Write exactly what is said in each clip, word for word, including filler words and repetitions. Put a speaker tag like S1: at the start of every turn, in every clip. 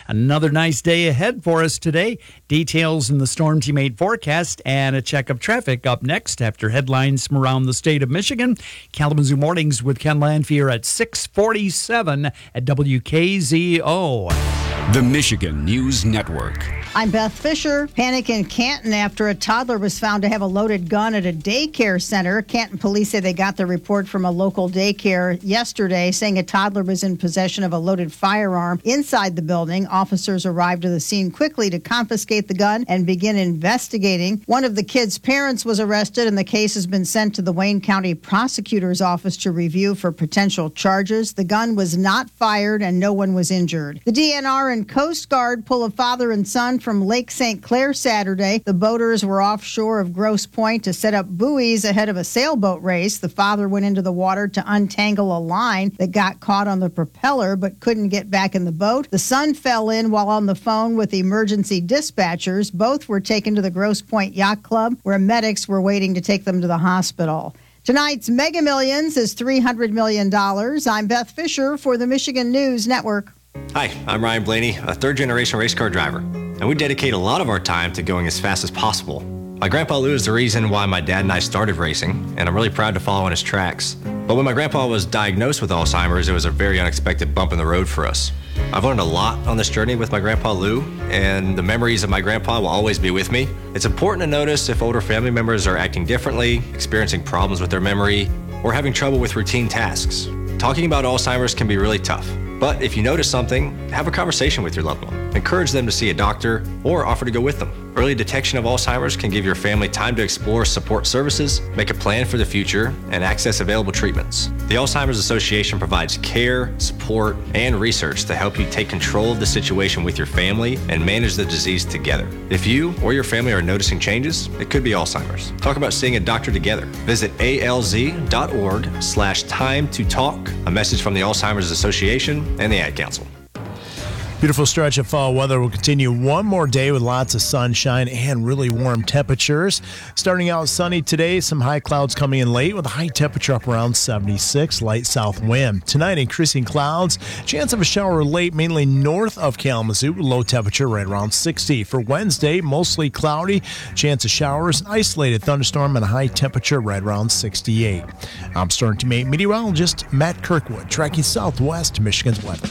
S1: Another nice day ahead for us today. Details in the Storm Team eight forecast and a check of traffic up next after headlines from around the state of Michigan. Kalamazoo Mornings with Ken Lanfear at six forty-seven at W K Z O.
S2: The Michigan News Network.
S3: I'm Beth Fisher. Panic in Canton after a toddler was found to have a loaded gun at a daycare center. Canton police say they got the report from a local daycare yesterday saying a toddler was in possession of a loaded firearm inside the building. Officers arrived to the scene quickly to confiscate the gun and begin investigating. One of the kids' parents was arrested, and the case has been sent to the Wayne County Prosecutor's Office to review for potential charges. The gun was not fired and no one was injured. The D N R and Coast Guard pull a father and son from Lake Saint Clair Saturday. The boaters were offshore of Grosse Pointe to set up buoys ahead of a sailboat race. The father went into the water to untangle a line that got caught on the propeller but couldn't get back in the boat. The son fell in while on the phone with emergency dispatchers. Both were taken to the Grosse Pointe Yacht Club, where medics were waiting to take them to the hospital. Tonight's Mega Millions is three hundred million dollars. I'm Beth Fisher for the Michigan News Network.
S4: Hi, I'm Ryan Blaney, a third-generation race car driver, and we dedicate a lot of our time to going as fast as possible. My grandpa Lou is the reason why my dad and I started racing, and I'm really proud to follow in his tracks. But when my grandpa was diagnosed with Alzheimer's, it was a very unexpected bump in the road for us. I've learned a lot on this journey with my grandpa Lou, and the memories of my grandpa will always be with me. It's important to notice if older family members are acting differently, experiencing problems with their memory, or having trouble with routine tasks. Talking about Alzheimer's can be really tough. But if you notice something, have a conversation with your loved one. Encourage them to see a doctor or offer to go with them. Early detection of Alzheimer's can give your family time to explore support services, make a plan for the future, and access available treatments. The Alzheimer's Association provides care, support, and research to help you take control of the situation with your family and manage the disease together. If you or your family are noticing changes, it could be Alzheimer's. Talk about seeing a doctor together. Visit alz.org slash time to talk. A message from the Alzheimer's Association and the Ad Council.
S5: Beautiful stretch of fall weather will continue one more day with lots of sunshine and really warm temperatures. Starting out sunny today, some high clouds coming in late with a high temperature up around seventy-six, light south wind. Tonight, increasing clouds, chance of a shower late, mainly north of Kalamazoo, low temperature right around sixty. For Wednesday, mostly cloudy, chance of showers, an isolated thunderstorm, and a high temperature right around sixty-eight. I'm Storm Team eight meteorologist Matt Kirkwood, tracking southwest Michigan's weather.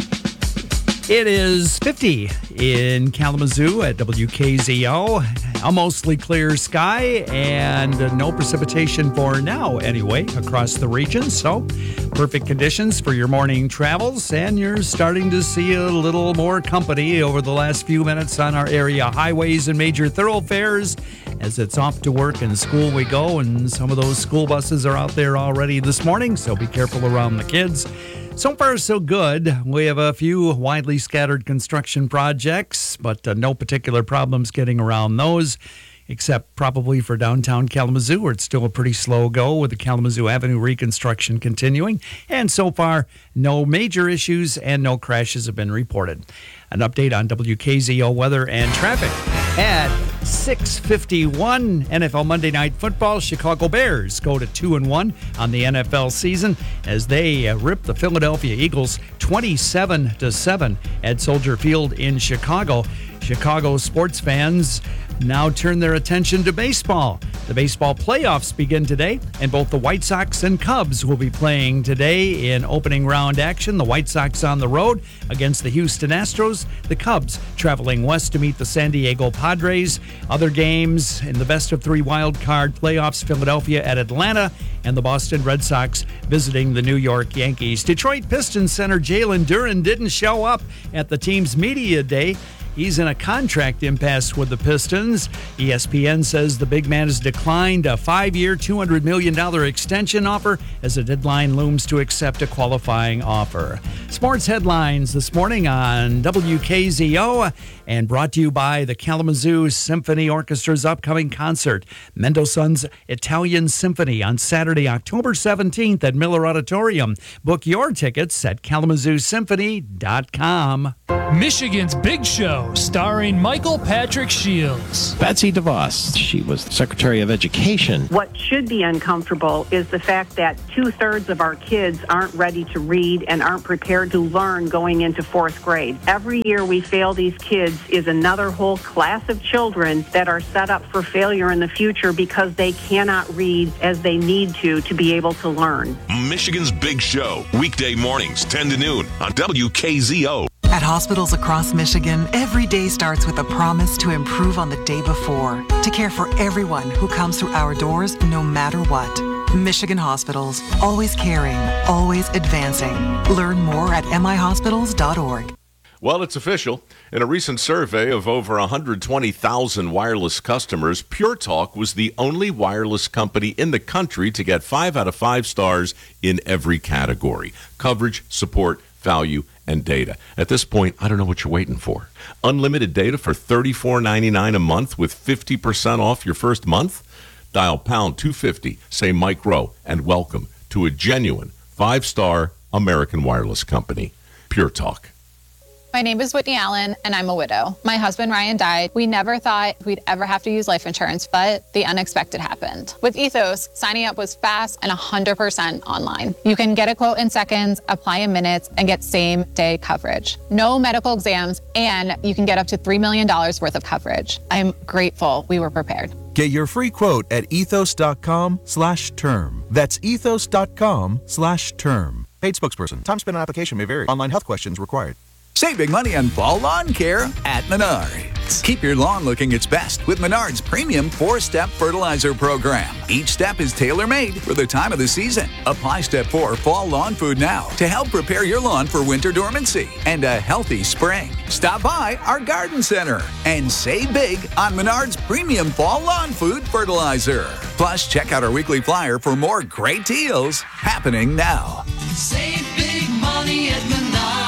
S1: It is fifty in Kalamazoo at W K Z O. A mostly clear sky and no precipitation for now anyway across the region. So perfect conditions for your morning travels, and you're starting to see a little more company over the last few minutes on our area highways and major thoroughfares as it's off to work and school we go, and some of those school buses are out there already this morning, so be careful around the kids. So far, so good. We have a few widely scattered construction projects, but uh, no particular problems getting around those, except probably for downtown Kalamazoo, where it's still a pretty slow go with the Kalamazoo Avenue reconstruction continuing. And so far, no major issues and no crashes have been reported. An update on W K Z O weather and traffic at six fifty-one. N F L Monday Night Football. Chicago Bears go to two and one on the N F L season as they uh, rip the Philadelphia Eagles twenty-seven to seven at Soldier Field in Chicago. Chicago sports fans now turn their attention to baseball. The baseball playoffs begin today, and both the White Sox and Cubs will be playing today in opening round action. The White Sox on the road against the Houston Astros. The Cubs traveling west to meet the San Diego Padres. Other games in the best of three wild card playoffs, Philadelphia at Atlanta, and the Boston Red Sox visiting the New York Yankees. Detroit Pistons center Jalen Duren didn't show up at the team's media day. He's in a contract impasse with the Pistons. E S P N says the big man has declined a five-year, two hundred million dollars extension offer as the deadline looms to accept a qualifying offer. Sports headlines this morning on W K Z O and brought to you by the Kalamazoo Symphony Orchestra's upcoming concert, Mendelssohn's Italian Symphony, on Saturday, October seventeenth at Miller Auditorium. Book your tickets at kalamazoo symphony dot com.
S6: Michigan's Big Show. Widow, starring Michael Patrick Shields.
S7: Betsy DeVos, she was Secretary of Education.
S8: What should be uncomfortable is the fact that two-thirds of our kids aren't ready to read and aren't prepared to learn going into fourth grade. Every year we fail these kids is another whole class of children that are set up for failure in the future because they cannot read as they need to to be able to learn.
S9: Michigan's Big Show, weekday mornings, ten to noon on W K Z O.
S10: At hospitals across Michigan, every day starts with a promise to improve on the day before, to care for everyone who comes through our doors no matter what. Michigan Hospitals, always caring, always advancing. Learn more at m i hospitals dot org.
S11: Well, it's official. In a recent survey of over one hundred twenty thousand wireless customers, Pure Talk was the only wireless company in the country to get five out of five stars in every category: coverage, support, value, and data. At this point, I don't know what you're waiting for. Unlimited data for thirty-four ninety-nine a month with fifty percent off your first month? Dial pound two fifty, say Mike Rowe, and welcome to a genuine five-star American wireless company. Pure Talk.
S12: My name is Whitney Allen, and I'm a widow. My husband, Ryan, died. We never thought we'd ever have to use life insurance, but the unexpected happened. With Ethos, signing up was fast and one hundred percent online. You can get a quote in seconds, apply in minutes, and get same-day coverage. No medical exams, and you can get up to three million dollars worth of coverage. I'm grateful we were prepared.
S13: Get your free quote at ethos.com slash term. That's ethos.com slash term. Paid spokesperson. Time spent on application may vary. Online health questions required.
S14: Save big money on fall lawn care at Menards. Keep your lawn looking its best with Menards' premium four-step fertilizer program. Each step is tailor-made for the time of the season. Apply Step four Fall Lawn Food now to help prepare your lawn for winter dormancy and a healthy spring. Stop by our garden center and save big on Menards' premium fall lawn food fertilizer. Plus, check out our weekly flyer for more great deals happening now.
S15: Save big money at Menards.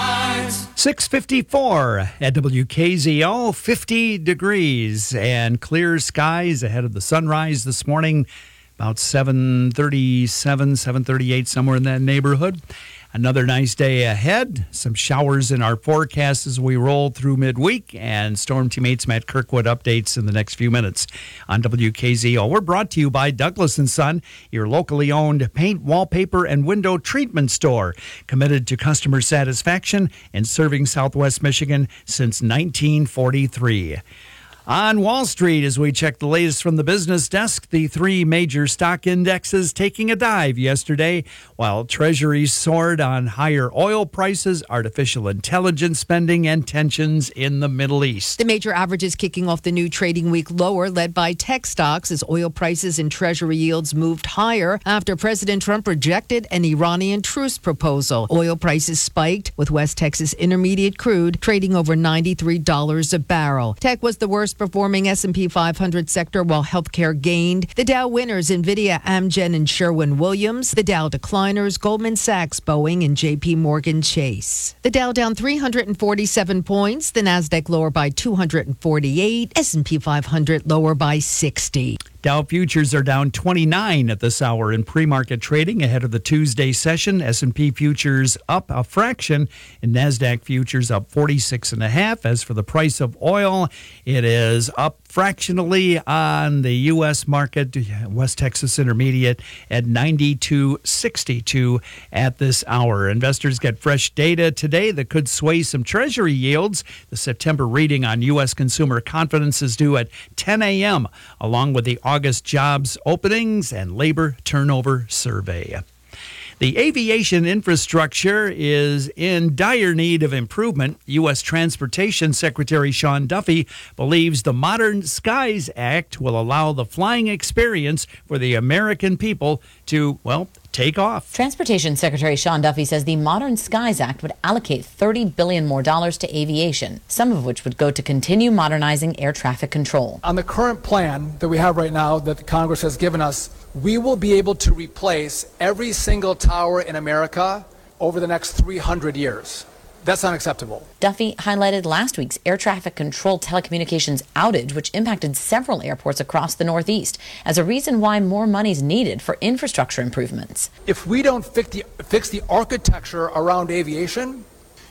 S1: six fifty-four at W K Z O, fifty degrees and clear skies ahead of the sunrise this morning, about seven thirty-seven, seven thirty-eight, somewhere in that neighborhood. Another nice day ahead. Some showers in our forecast as we roll through midweek, and Storm Teammates Matt Kirkwood updates in the next few minutes on W K Z O. We're brought to you by Douglas and Son, your locally owned paint, wallpaper, and window treatment store, committed to customer satisfaction and serving Southwest Michigan since nineteen forty-three. On Wall Street, as we check the latest from the business desk, the three major stock indexes taking a dive yesterday, while Treasuries soared on higher oil prices, artificial intelligence spending, and tensions in the Middle East.
S16: The major averages kicking off the new trading week lower, led by tech stocks, as oil prices and Treasury yields moved higher after President Trump rejected an Iranian truce proposal. Oil prices spiked, with West Texas Intermediate crude trading over ninety-three dollars a barrel. Tech was the worst performing S and P five hundred sector, while healthcare gained. The Dow winners, Nvidia, Amgen, and Sherwin-Williams. The Dow decliners, Goldman Sachs, Boeing, and J P Morgan Chase. The Dow down three hundred forty-seven points. The Nasdaq lower by two hundred forty-eight. S and P five hundred lower by sixty.
S1: Dow futures are down twenty-nine at this hour in pre-market trading ahead of the Tuesday session. S and P futures up a fraction, and NASDAQ futures up forty-six and a half. As for the price of oil, it is up fractionally on the U S market, West Texas Intermediate at ninety-two sixty-two at this hour. Investors get fresh data today that could sway some Treasury yields. The September reading on U S consumer confidence is due at ten a.m., along with the August jobs openings and labor turnover survey. The aviation infrastructure is in dire need of improvement. U S Transportation Secretary Sean Duffy believes the Modern Skies Act will allow the flying experience for the American people to, well, take off.
S17: Transportation Secretary Sean Duffy says the Modern Skies Act would allocate thirty billion dollars more dollars to aviation, some of which would go to continue modernizing air traffic control.
S18: On the current plan that we have right now that the Congress has given us, we will be able to replace every single tower in America over the next three hundred years. That's unacceptable.
S17: Duffy highlighted last week's air traffic control telecommunications outage, which impacted several airports across the Northeast, as a reason why more money is needed for infrastructure improvements.
S18: If we don't fix the, fix the architecture around aviation,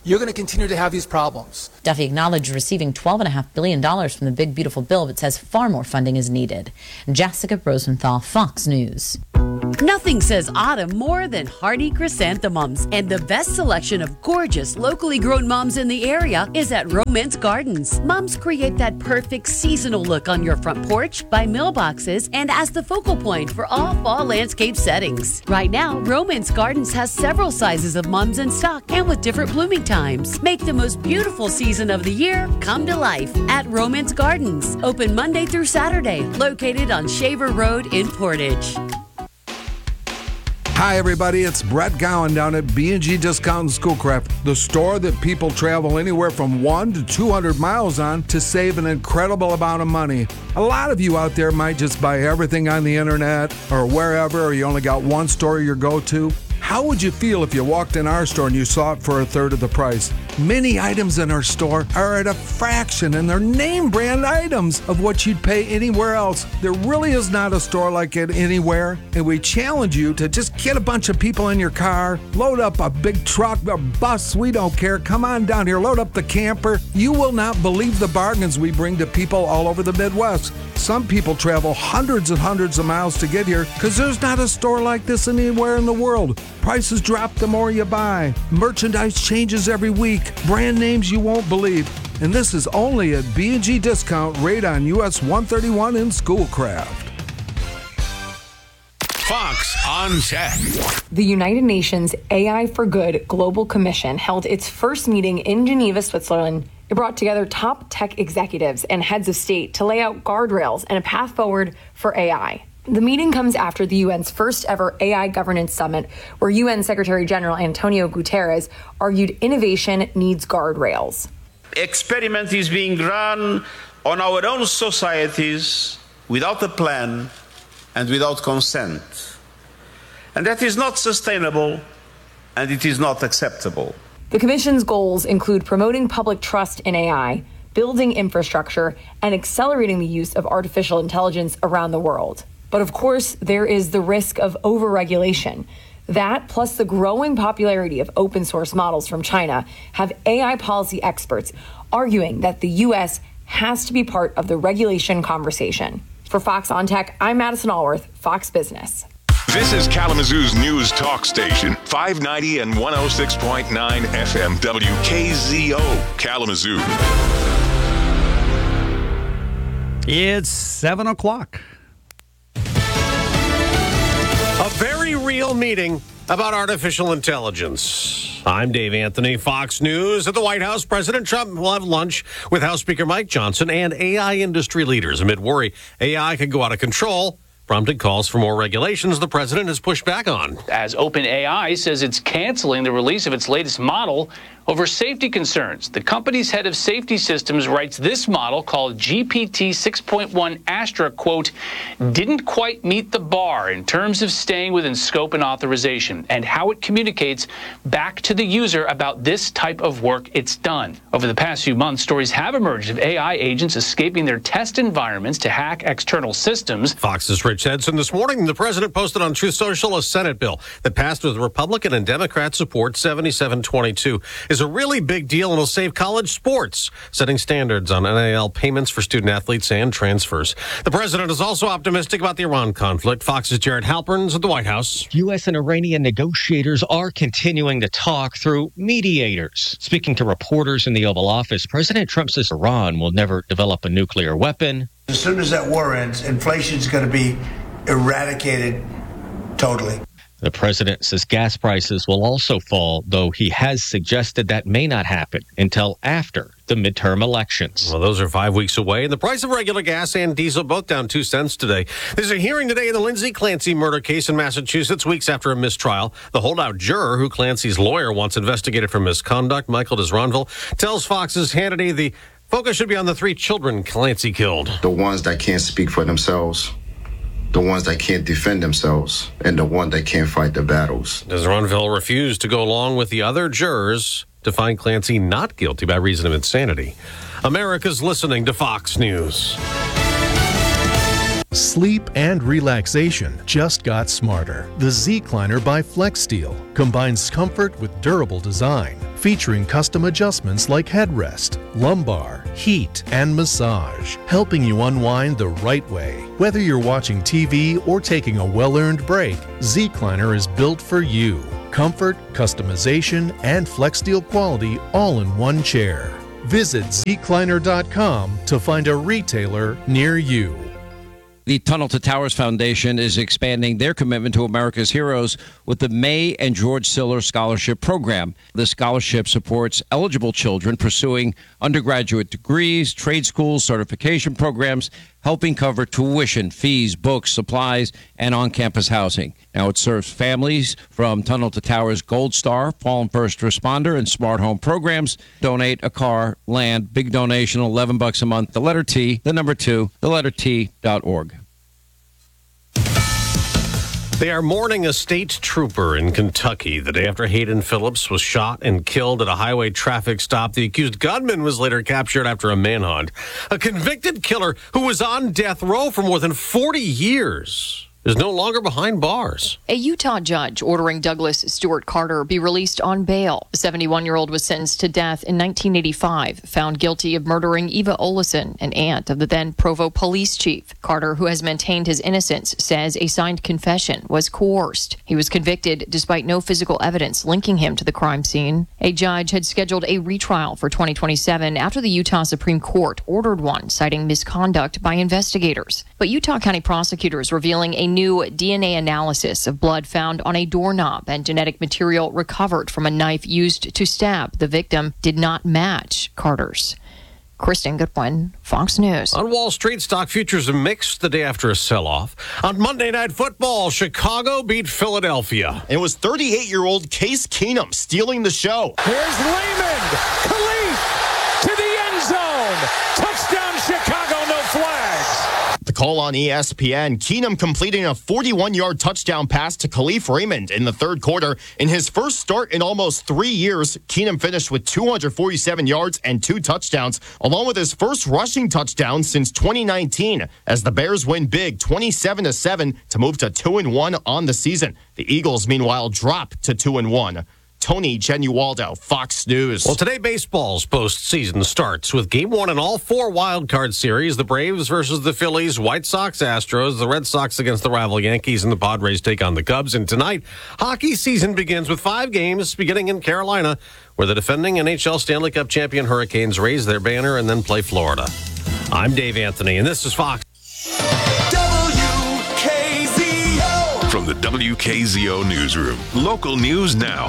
S18: you're going to continue to have these problems.
S17: Duffy acknowledged receiving twelve point five billion dollars from the Big Beautiful Bill, but says far more funding is needed. Jessica Rosenthal, Fox News.
S19: Nothing says autumn more than hardy chrysanthemums, and the best selection of gorgeous, locally grown mums in the area is at Romance Gardens. Mums create that perfect seasonal look on your front porch by mailboxes and as the focal point for all fall landscape settings. Right now, Romance Gardens has several sizes of mums in stock and with different blooming times. Make the most beautiful season of the year come to life at Romance Gardens. Open Monday through Saturday, located on Shaver Road in Portage.
S20: Hi, everybody. It's Brett Gowan down at B and G Discount and Schoolcraft, the store that people travel anywhere from one to two hundred miles on to save an incredible amount of money. A lot of you out there might just buy everything on the internet or wherever, or you only got one store you go to. How would you feel if you walked in our store and you saw it for a third of the price? Many items in our store are at a fraction, and they're name brand items of what you'd pay anywhere else. There really is not a store like it anywhere, and we challenge you to just get a bunch of people in your car, load up a big truck, a bus, we don't care. Come on down here, load up the camper. You will not believe the bargains we bring to people all over the Midwest. Some people travel hundreds and hundreds of miles to get here because there's not a store like this anywhere in the world. Prices drop the more you buy. Merchandise changes every week. Brand names you won't believe. And this is only at B and G Discount, right on U S one thirty-one in Schoolcraft.
S9: Fox on Tech.
S21: The United Nations A I for Good Global Commission held its first meeting in Geneva, Switzerland. It brought together top tech executives and heads of state to lay out guardrails and a path forward for A I. The meeting comes after the U N's first ever A I governance summit, where U N Secretary General Antonio Guterres argued innovation needs guardrails.
S22: Experiment is being run on our own societies without a plan and without consent. And that is not sustainable, and it is not acceptable.
S21: The Commission's goals include promoting public trust in A I, building infrastructure, and accelerating the use of artificial intelligence around the world. But of course, there is the risk of overregulation. That, plus the growing popularity of open source models from China, have A I policy experts arguing that the U S has to be part of the regulation conversation. For Fox on Tech, I'm Madison Allworth, Fox Business.
S9: This is Kalamazoo's news talk station, five ninety and one oh six point nine F M W K Z O, Kalamazoo.
S1: It's seven o'clock.
S23: A very real meeting about artificial intelligence. I'm Dave Anthony, Fox News. At the White House, President Trump will have lunch with House Speaker Mike Johnson and A I industry leaders. Amid worry A I could go out of control, prompted calls for more regulations the president has pushed back on.
S24: As OpenAI says it's canceling the release of its latest model over safety concerns. The company's head of safety systems writes this model, called G P T six point one Astra, quote, didn't quite meet the bar in terms of staying within scope and authorization and how it communicates back to the user about this type of work it's done. Over the past few months, stories have emerged of A I agents escaping their test environments to hack external systems.
S23: Fox's Rich Edson this morning. The president posted on Truth Social a Senate bill that passed with Republican and Democrat support, seventy-seven twenty-two. Is a really big deal and will save college sports, setting standards on N I L payments for student athletes and transfers. The president is also optimistic about the Iran conflict. Fox's Jared Halpern's at the White House.
S25: U S and Iranian negotiators are continuing to talk through mediators. Speaking to reporters in the Oval Office, President Trump says Iran will never develop a nuclear weapon.
S26: As soon as that war ends, inflation is going to be eradicated totally.
S25: The president says gas prices will also fall, though he has suggested that may not happen until after the midterm elections.
S23: Well, those are five weeks away. And the price of regular gas and diesel both down two cents today. There's a hearing today in the Lindsay Clancy murder case in Massachusetts, weeks after a mistrial. The holdout juror, who Clancy's lawyer wants investigated for misconduct, Michael Desronville, tells Fox's Hannity the focus should be on the three children Clancy killed.
S27: The ones that can't speak for themselves, the ones that can't defend themselves, and the one that can't fight the battles.
S23: Desronville refused to go along with the other jurors to find Clancy not guilty by reason of insanity. America's listening to Fox News.
S2: Sleep and relaxation just got smarter. The Z-Cliner by FlexSteel combines comfort with durable design, featuring custom adjustments like headrest, lumbar, heat, and massage, helping you unwind the right way. Whether you're watching T V or taking a well-earned break, Z-Cliner is built for you. Comfort, customization, and FlexSteel quality all in one chair. Visit Z Cliner dot com to find a retailer near you.
S3: The Tunnel to Towers Foundation is expanding their commitment to America's heroes with the May and George Siller Scholarship Program. The scholarship supports eligible children pursuing undergraduate degrees, trade schools, certification programs, helping cover tuition, fees, books, supplies, and on-campus housing. Now it serves families from Tunnel to Towers Gold Star, Fallen First Responder, and Smart Home programs. Donate a car, land, big donation, eleven bucks a month. The letter T, the number two, the letter T dot org.
S23: They are mourning a state trooper in Kentucky the day after Hayden Phillips was shot and killed at a highway traffic stop. The accused gunman was later captured after a manhunt. A convicted killer who was on death row for more than forty years is no longer behind bars.
S4: A Utah judge ordering Douglas Stewart Carter be released on bail. The seventy-one-year-old was sentenced to death in nineteen eighty-five, found guilty of murdering Eva Olesen, an aunt of the then Provo police chief. Carter, who has maintained his innocence, says a signed confession was coerced. He was convicted despite no physical evidence linking him to the crime scene. A judge had scheduled a retrial for twenty twenty-seven after the Utah Supreme Court ordered one, citing misconduct by investigators. But Utah County prosecutors revealing a new D N A analysis of blood found on a doorknob and genetic material recovered from a knife used to stab the victim did not match Carter's. Kristen Goodwin, Fox News.
S23: On Wall Street, stock futures are mixed the day after a sell-off. On Monday Night Football, Chicago beat Philadelphia.
S5: It was thirty-eight-year-old Case Keenum stealing the show.
S6: Here's Raymond. Khalif to the end zone. Touchdown, Chicago, no flags.
S5: The call on E S P N, Keenum completing a forty-one-yard touchdown pass to Khalif Raymond in the third quarter. In his first start in almost three years, Keenum finished with two hundred forty-seven yards and two touchdowns, along with his first rushing touchdown since twenty nineteen, as the Bears win big twenty-seven to seven to move to two and one on the season. The Eagles, meanwhile, drop to two and one. Tony Genualdo, Fox News.
S23: Well, today baseball's postseason starts with game one in all four wild card series. The Braves versus the Phillies, White Sox, Astros, the Red Sox against the rival Yankees, and the Padres take on the Cubs. And tonight, hockey season begins with five games beginning in Carolina, where the defending N H L Stanley Cup champion Hurricanes raise their banner and then play Florida. I'm Dave Anthony, and this is Fox.
S9: From the W K Z O Newsroom, local news now.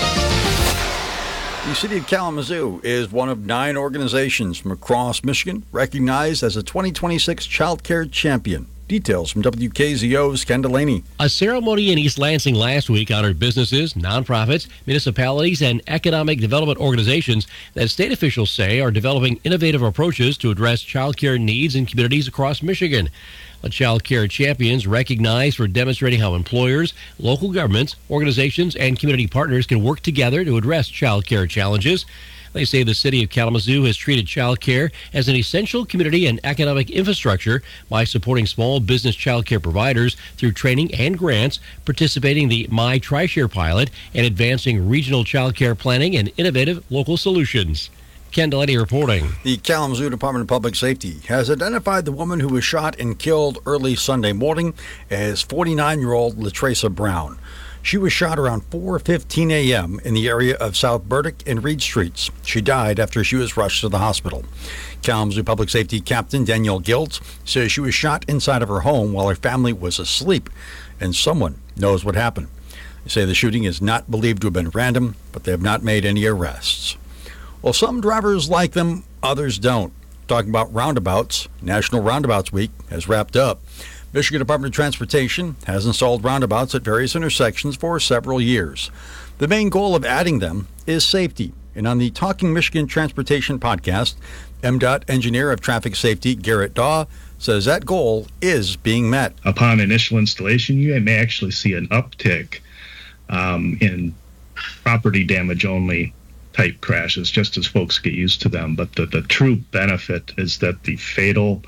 S7: The City of Kalamazoo is one of nine organizations from across Michigan recognized as a twenty twenty-six Child Care Champion. Details from W K Z O's Ken Delaney.
S8: A ceremony in East Lansing last week honored businesses, nonprofits, municipalities, and economic development organizations that state officials say are developing innovative approaches to address child care needs in communities across Michigan. The Child Care Champions recognized for demonstrating how employers, local governments, organizations, and community partners can work together to address child care challenges. They say the city of Kalamazoo has treated child care as an essential community and economic infrastructure by supporting small business child care providers through training and grants, participating in the My TriShare pilot, and advancing regional child care planning and innovative local solutions. Ken Delaney reporting.
S7: The Kalamazoo Department of Public Safety has identified the woman who was shot and killed early Sunday morning as forty-nine-year-old LaTresa Brown. She was shot around four fifteen a.m. in the area of South Burdick and Reed Streets. She died after she was rushed to the hospital. Kalamazoo Public Safety Captain Danielle Giltz says she was shot inside of her home while her family was asleep, and someone knows what happened. They say the shooting is not believed to have been random, but they have not made any arrests. Well, some drivers like them, others don't. Talking about roundabouts, National Roundabouts Week has wrapped up. Michigan Department of Transportation has installed roundabouts at various intersections for several years. The main goal of adding them is safety. And on the Talking Michigan Transportation podcast, M DOT engineer of traffic safety Garrett Daw says that goal is being met.
S28: Upon initial installation, you may actually see an uptick um, in property damage only type crashes just as folks get used to them. But the, the true benefit is that the fatal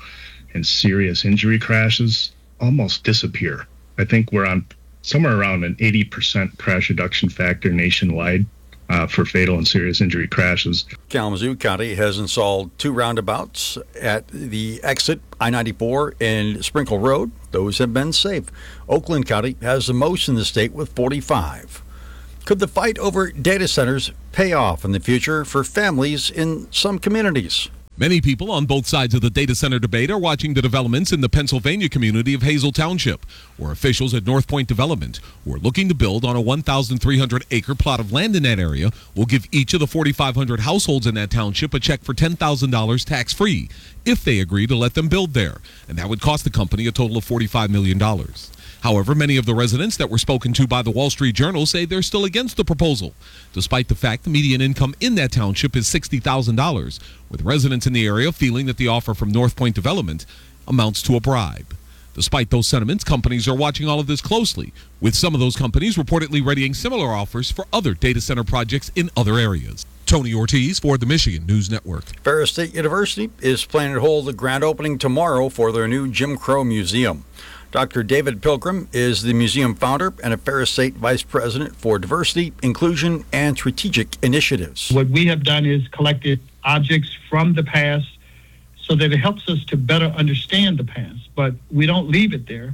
S28: and serious injury crashes almost disappear. I think we're on somewhere around an eighty percent crash reduction factor nationwide uh, for fatal and serious injury crashes.
S7: Kalamazoo County has installed two roundabouts at the exit I ninety-four and Sprinkle Road. Those have been safe. Oakland County has the most in the state with forty-five. Could the fight over data centers pay off in the future for families in some communities?
S10: Many people on both sides of the data center debate are watching the developments in the Pennsylvania community of Hazel Township, where officials at North Point Development, who are looking to build on a one thousand three hundred acre plot of land in that area, will give each of the forty-five hundred households in that township a check for ten thousand dollars tax-free if they agree to let them build there, and that would cost the company a total of forty-five million dollars. However, many of the residents that were spoken to by the Wall Street Journal say they're still against the proposal, despite the fact the median income in that township is sixty thousand dollars, with residents in the area feeling that the offer from North Point Development amounts to a bribe. Despite those sentiments, companies are watching all of this closely, with some of those companies reportedly readying similar offers for other data center projects in other areas. Tony Ortiz for the Michigan News Network.
S7: Ferris State University is planning to hold the grand opening tomorrow for their new Jim Crow Museum. Doctor David Pilgrim is the museum founder and a Ferris State Vice President for Diversity, Inclusion, and Strategic Initiatives.
S11: What we have done is collected objects from the past so that it helps us to better understand the past, but we don't leave it there.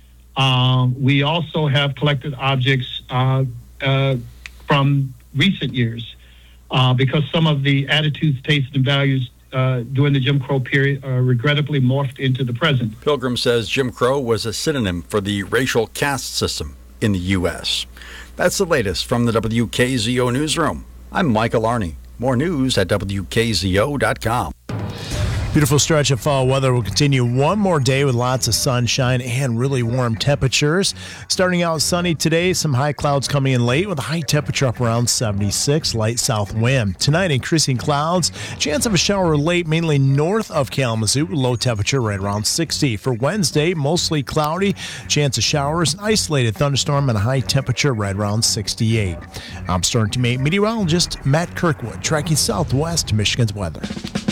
S11: Um, we also have collected objects uh, uh, from recent years uh, because some of the attitudes, tastes, and values Uh, during the Jim Crow period uh, regrettably morphed into the present.
S7: Pilgrim says Jim Crow was a synonym for the racial caste system in the U S That's the latest from the W K Z O Newsroom. I'm Michael Arney. More news at W K Z O dot com.
S12: Beautiful stretch of fall weather will continue one more day with lots of sunshine and really warm temperatures. Starting out sunny today, some high clouds coming in late with a high temperature up around seventy-six, light south wind. Tonight, increasing clouds, chance of a shower late, mainly north of Kalamazoo, low temperature right around sixty. For Wednesday, mostly cloudy, chance of showers, isolated thunderstorm, and a high temperature right around sixty-eight. I'm Storm Team eight meteorologist Matt Kirkwood, tracking southwest Michigan's weather.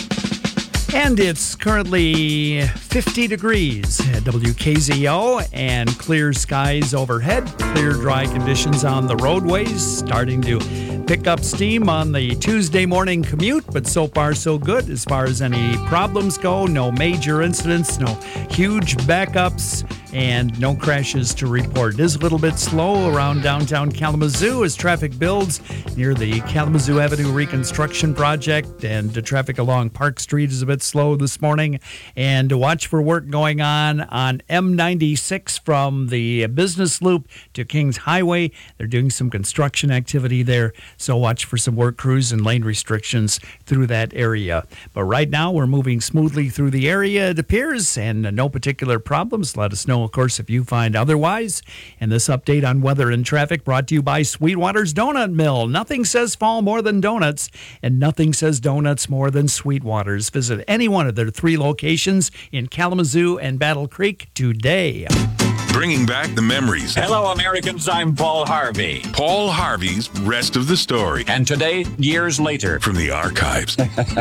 S1: And it's currently fifty degrees at W K Z O and clear skies overhead. Clear, dry conditions on the roadways. Starting to pick up steam on the Tuesday morning commute, but so far so good as far as any problems go. No major incidents, no huge backups, and no crashes to report. It is a little bit slow around downtown Kalamazoo as traffic builds near the Kalamazoo Avenue reconstruction project, and the traffic along Park Street is a bit slow this morning. And to watch for work going on on M ninety-six from the business loop to Kings Highway. They're doing some construction activity there, so watch for some work crews and lane restrictions through that area. But right now we're moving smoothly through the area, it appears, and no particular problems. Let us know, of course, if you find otherwise. And this update on weather and traffic brought to you by Sweetwater's Donut Mill. Nothing says fall more than donuts, and nothing says donuts more than Sweetwater's. Visit any one of their three locations in Kalamazoo and Battle Creek today.
S9: Bringing back the memories.
S13: Hello, Americans. I'm Paul Harvey.
S9: Paul Harvey's Rest of the Story.
S13: And today, years later.
S9: From the archives.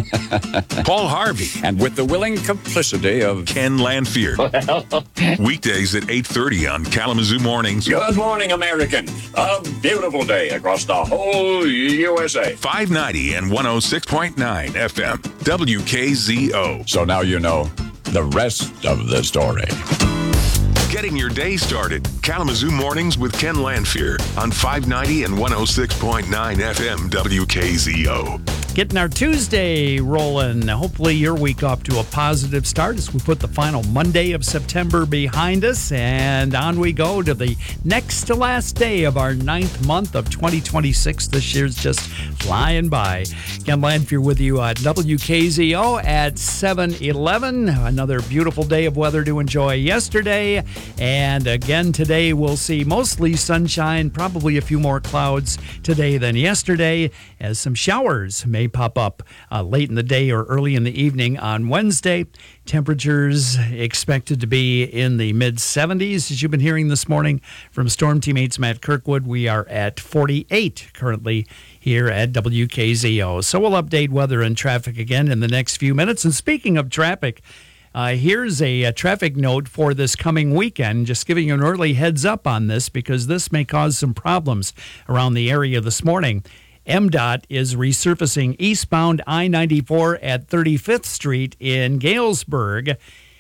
S9: Paul Harvey.
S13: And with the willing complicity of
S9: Ken Lanfear. Weekdays at eight thirty on Kalamazoo Mornings.
S13: Good morning, Americans. A beautiful day across the whole U S A.
S9: five ninety and one oh six point nine F M. W K Z O.
S13: So now you know the rest of the story.
S9: Getting your day started. Kalamazoo Mornings with Ken Lanfear on five ninety and one oh six point nine F M W K Z O.
S1: Getting our Tuesday rolling. Hopefully your week off to a positive start as we put the final Monday of September behind us, and on we go to the next to last day of our ninth month of twenty twenty-six. This year's just flying by. Ken Lanfear with you at W K Z O at seven eleven. Another beautiful day of weather to enjoy yesterday. And again today we'll see mostly sunshine, probably a few more clouds today than yesterday, as some showers may pop up uh, late in the day or early in the evening on Wednesday. Temperatures expected to be in the mid seventies. As you've been hearing this morning from Storm Teammates Matt Kirkwood, we are at forty-eight currently here at W K Z O. So we'll update weather and traffic again in the next few minutes. And speaking of traffic, Uh, here's a, a traffic note for this coming weekend, just giving you an early heads up on this because this may cause some problems around the area this morning. M DOT is resurfacing eastbound I ninety-four at thirty-fifth Street in Galesburg.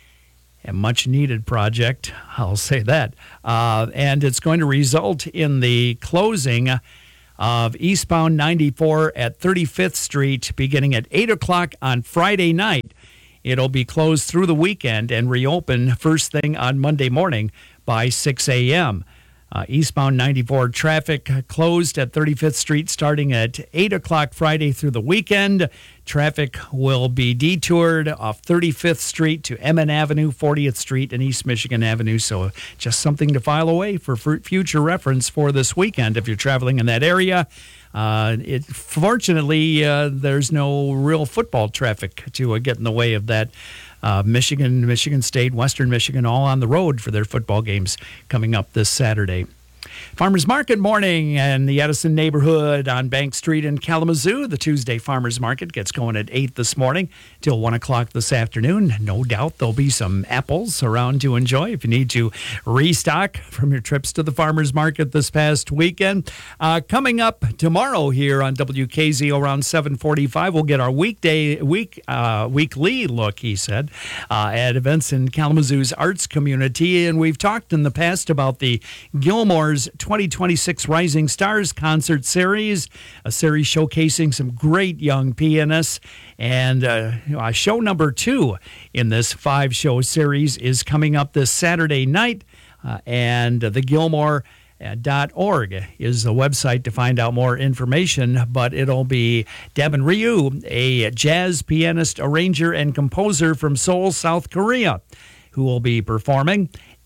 S1: A much-needed project, I'll say that. Uh, and it's going to result in the closing of eastbound ninety-four at thirty-fifth Street beginning at eight o'clock on Friday night. It'll be closed through the weekend and reopen first thing on Monday morning by six a.m. Uh, eastbound ninety-four traffic closed at thirty-fifth Street starting at eight o'clock Friday through the weekend. Traffic will be detoured off thirty-fifth Street to Emmett Avenue, fortieth Street, and East Michigan Avenue. So just something to file away for future reference for this weekend if you're traveling in that area. Uh, it, fortunately, uh, there's no real football traffic to uh, get in the way of that. Uh, Michigan, Michigan State, Western Michigan, all on the road for their football games coming up this Saturday. Farmers Market morning in the Edison neighborhood on Bank Street in Kalamazoo. The Tuesday Farmers Market gets going at eight this morning till one o'clock this afternoon. No doubt there'll be some apples around to enjoy if you need to restock from your trips to the Farmers Market this past weekend. Uh, coming up tomorrow here on W K Z O around seven forty-five, we'll get our weekday week uh, weekly look, he said, uh, at events in Kalamazoo's arts community. And we've talked in the past about the Gilmore's twenty twenty-six Rising Stars Concert Series, a series showcasing some great young pianists. And uh, uh, show number two in this five-show series is coming up this Saturday night. Uh, and uh, the Gilmore dot org is the website to find out more information, but it'll be Devin Ryu, a jazz pianist, arranger, and composer from Seoul, South Korea, who will be performing.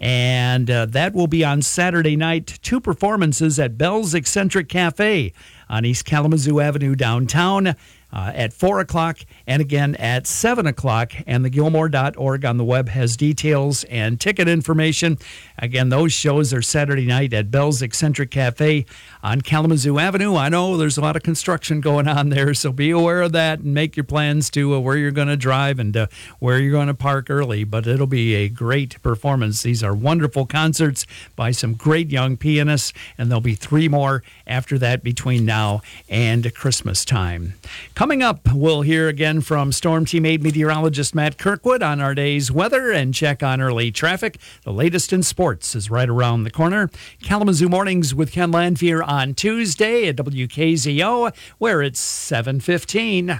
S1: And uh, that will be on Saturday night. Two performances at Bell's Eccentric Cafe on East Kalamazoo Avenue downtown uh, at four o'clock and again at seven o'clock. And the Gilmore dot org on the web has details and ticket information. Again, those shows are Saturday night at Bell's Eccentric Cafe on Kalamazoo Avenue. I know there's a lot of construction going on there, so be aware of that and make your plans to uh, where you're going to drive and uh, where you're going to park early. But it'll be a great performance. These are wonderful concerts by some great young pianists, and there'll be three more after that between now and Christmas time. Coming up, we'll hear again from Storm Team eight meteorologist Matt Kirkwood on our day's weather and check on early traffic. The latest in sports is right around the corner. Kalamazoo Mornings with Ken Lanfear on Tuesday at W K Z O, where it's seven fifteen.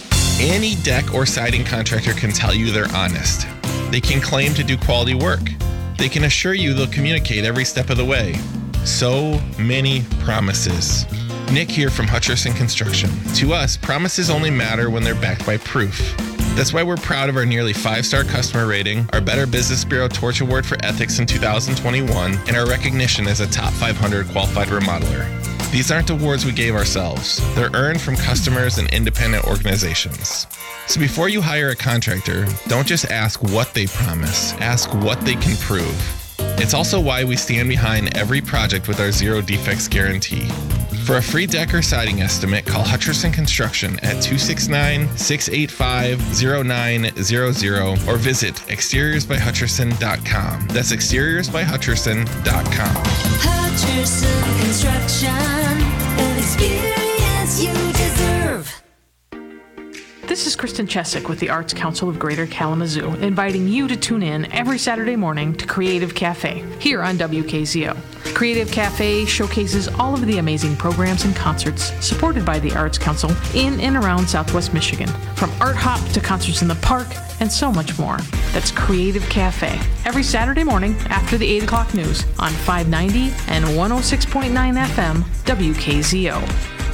S14: Any deck or siding contractor can tell you they're honest. They can claim to do quality work. They can assure you they'll communicate every step of the way. So many promises. Nick here from Hutcherson Construction. To us, promises only matter when they're backed by proof. That's why we're proud of our nearly five-star customer rating, our Better Business Bureau Torch Award for Ethics in two thousand twenty-one, and our recognition as a top five hundred qualified remodeler. These aren't awards we gave ourselves. They're earned from customers and independent organizations. So before you hire a contractor, don't just ask what they promise, ask what they can prove. It's also why we stand behind every project with our zero defects guarantee. For a free deck or siding estimate, call Hutcherson Construction at two six nine, six eight five, zero nine zero zero or visit exteriors by hutcherson dot com. That's exteriors by hutcherson dot com.
S15: Hutcherson Construction, an experience you deserve.
S16: This is Kristen Chesick with the Arts Council of Greater Kalamazoo, inviting you to tune in every Saturday morning to Creative Cafe here on W K Z O. Creative Cafe showcases all of the amazing programs and concerts supported by the Arts Council in and around Southwest Michigan, from art hop to concerts in the park and so much more. That's Creative Cafe every Saturday morning after the eight o'clock news on five ninety and one oh six point nine F M W K Z O.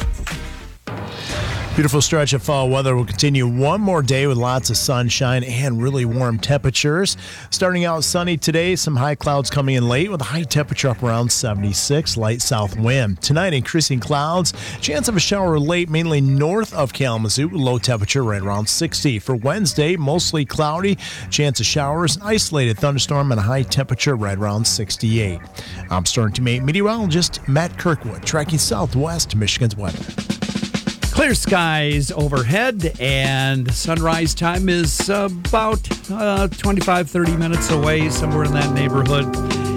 S12: Beautiful stretch of fall weather will continue one more day with lots of sunshine and really warm temperatures. Starting out sunny today, some high clouds coming in late with a high temperature up around seventy-six, light south wind. Tonight, increasing clouds, chance of a shower late, mainly north of Kalamazoo, low temperature right around sixty. For Wednesday, mostly cloudy, chance of showers, isolated thunderstorm, and a high temperature right around sixty-eight. I'm Storm Team eight meteorologist Matt Kirkwood, tracking southwest Michigan's weather.
S1: Clear skies overhead, and sunrise time is about uh, twenty-five, thirty minutes away, somewhere in that neighborhood.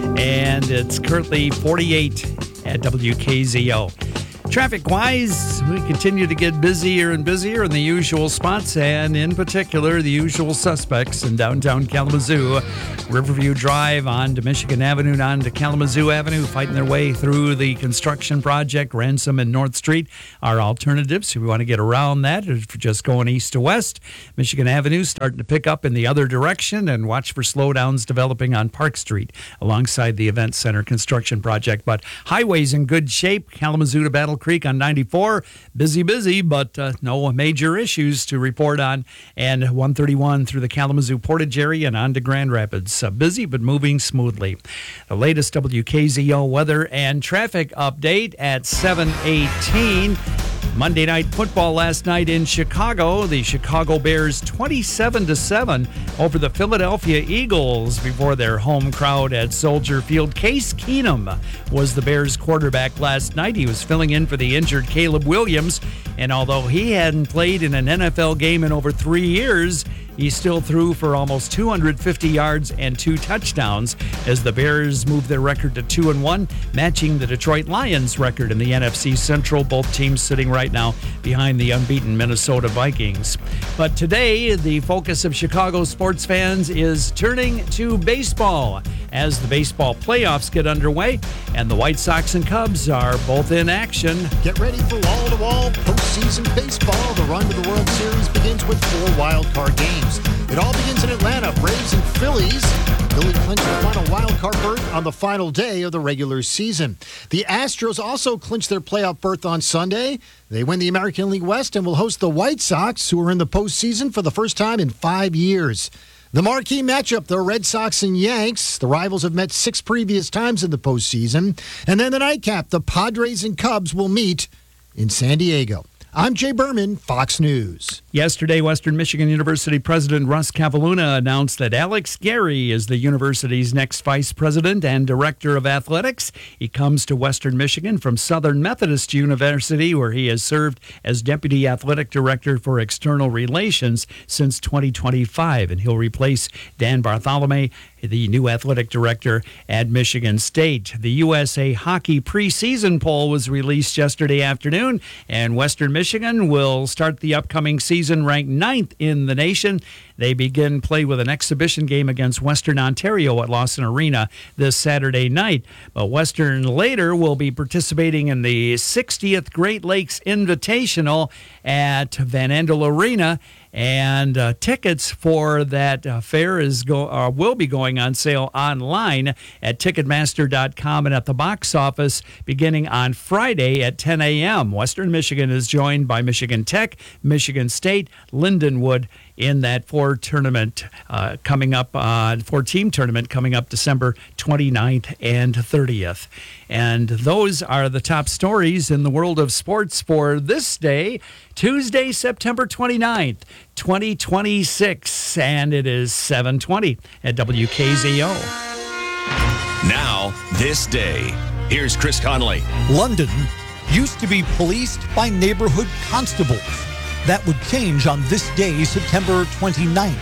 S1: And it's currently forty-eight at W K Z O. Traffic-wise, we continue to get busier and busier in the usual spots, and in particular, the usual suspects in downtown Kalamazoo. Riverview Drive onto Michigan Avenue and onto Kalamazoo Avenue, fighting their way through the construction project. Ransom and North Street are alternatives. If we want to get around that, if you're just going east to west, Michigan Avenue starting to pick up in the other direction, and watch for slowdowns developing on Park Street alongside the Event Center construction project. But highways in good shape. Kalamazoo to Battle Creek on ninety-four, busy, busy, but uh, no major issues to report on. And one thirty-one through the Kalamazoo Portage area and on to Grand Rapids. Uh, busy, but moving smoothly. The latest W K Z O weather and traffic update at seven eighteen. Monday Night Football last night in Chicago. The Chicago Bears twenty-seven to seven over the Philadelphia Eagles before their home crowd at Soldier Field. Case Keenum was the Bears quarterback last night. He was filling in for the injured Caleb Williams, and although he hadn't played in an N F L game in over three years, he still threw for almost two hundred fifty yards and two touchdowns as the Bears move their record to two and one, matching the Detroit Lions record in the N F C Central. Both teams sitting right now behind the unbeaten Minnesota Vikings. But today, the focus of Chicago sports fans is turning to baseball as the baseball playoffs get underway, and the White Sox and Cubs are both in action.
S17: Get ready for wall-to-wall postseason baseball. The run to the World Series begins with four wild-card games. It all begins in Atlanta. Braves and Phillies. Philly clinched the final wild-card berth on the final day of the regular season. The Astros also clinched their playoff berth on Sunday. They win the American League West and will host the White Sox, who are in the postseason for the first time in five years. The marquee matchup, the Red Sox and Yanks. The rivals have met six previous times in the postseason. And then the nightcap, the Padres and Cubs will meet in San Diego. I'm Jay Berman, Fox News.
S1: Yesterday, Western Michigan University President Russ Cavaluna announced that Alex Gary is the university's next vice president and director of athletics. He comes to Western Michigan from Southern Methodist University, where he has served as deputy athletic director for external relations since twenty twenty-five, and he'll replace Dan Bartholomew, the new athletic director at Michigan State. The U S A Hockey preseason poll was released yesterday afternoon, and Western Michigan will start the upcoming season ranked ninth in the nation. They begin play with an exhibition game against Western Ontario at Lawson Arena this Saturday night. But Western later will be participating in the sixtieth Great Lakes Invitational at Van Andel Arena. And uh, tickets for that uh, fair is go uh, will be going on sale online at Ticketmaster dot com and at the box office beginning on Friday at ten a.m. Western Michigan is joined by Michigan Tech, Michigan State, Lindenwood in that four tournament uh, coming up, uh, four team tournament coming up December twenty-ninth and thirtieth. And those are the top stories in the world of sports for this day, Tuesday, September twenty-ninth, twenty twenty-six, and it is seven twenty at W K Z O.
S18: Now, this day, here's Chris Conley.
S19: London used to be policed by neighborhood constables. That would change on this day, September twenty-ninth.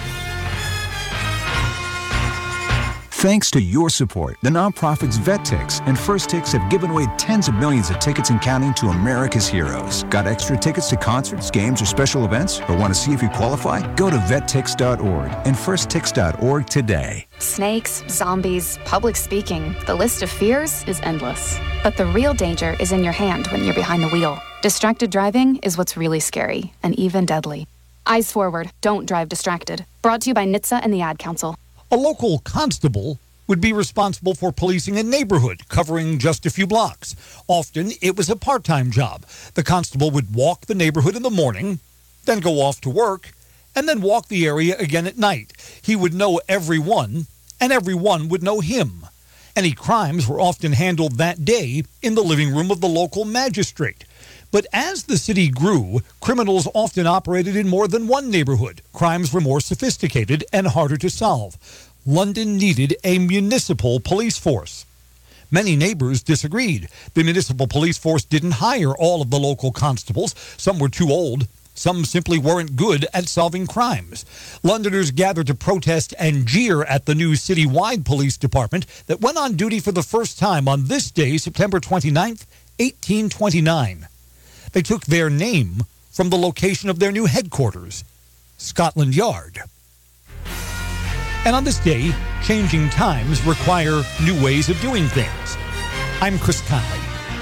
S20: Thanks to your support, the nonprofits VetTix and First Tix have given away tens of millions of tickets and counting to America's heroes. Got extra tickets to concerts, games, or special events? Or want to see if you qualify? Go to vet tix dot org and first tix dot org today.
S21: Snakes, zombies, public speaking. The list of fears is endless. But the real danger is in your hand when you're behind the wheel. Distracted driving is what's really scary and even deadly. Eyes forward. Don't drive distracted. Brought to you by N H T S A and the Ad Council.
S19: A local constable would be responsible for policing a neighborhood covering just a few blocks. Often, it was a part-time job. The constable would walk the neighborhood in the morning, then go off to work, and then walk the area again at night. He would know everyone, and everyone would know him. Any crimes were often handled that day in the living room of the local magistrate. But as the city grew, criminals often operated in more than one neighborhood. Crimes were more sophisticated and harder to solve. London needed a municipal police force. Many neighbors disagreed. The municipal police force didn't hire all of the local constables. Some were too old. Some simply weren't good at solving crimes. Londoners gathered to protest and jeer at the new citywide police department that went on duty for the first time on this day, September twenty-ninth, eighteen twenty-nine. They took their name from the location of their new headquarters, Scotland Yard. And on this day, changing times require new ways of doing things. I'm Chris Conley.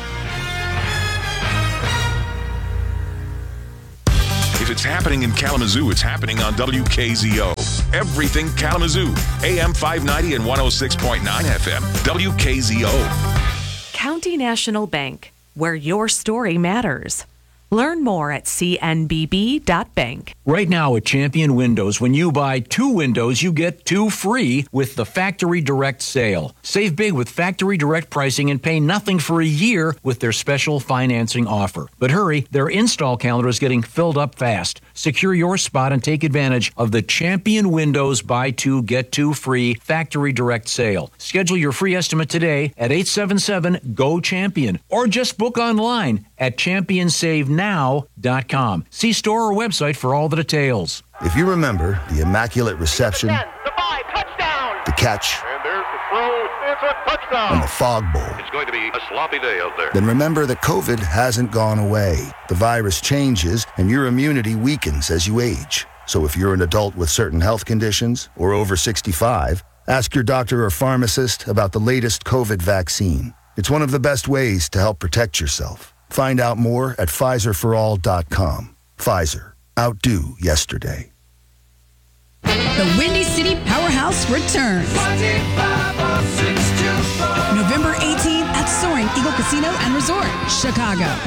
S9: If it's happening in Kalamazoo, it's happening on W K Z O. Everything Kalamazoo. A M five ninety and one oh six point nine F M. W K Z O.
S2: County National Bank, where your story matters. Learn more at c n b b dot bank.
S3: Right now at Champion Windows, when you buy two windows, you get two free with the Factory Direct sale. Save big with Factory Direct pricing and pay nothing for a year with their special financing offer. But hurry, their install calendar is getting filled up fast. Secure your spot and take advantage of the Champion Windows buy two, get two free Factory Direct sale. Schedule your free estimate today at eight seven seven, G O, CHAMPION or just book online at champion save now dot com. See store or website for all the details.
S4: If you remember the Immaculate Reception,
S22: The five, touchdown!
S4: the catch,
S22: And there's the throw. It's a touchdown.
S4: and the Fog Bowl,
S22: It's going to be a sloppy day out there.
S4: then remember that COVID hasn't gone away. The virus changes and your immunity weakens as you age. So if you're an adult with certain health conditions or over sixty-five, ask your doctor or pharmacist about the latest COVID vaccine. It's one of the best ways to help protect yourself. Find out more at Pfizer for all dot com. Pfizer. Outdo yesterday.
S24: The Windy City Powerhouse returns. November eighteenth at Soaring Eagle Casino and Resort, Chicago.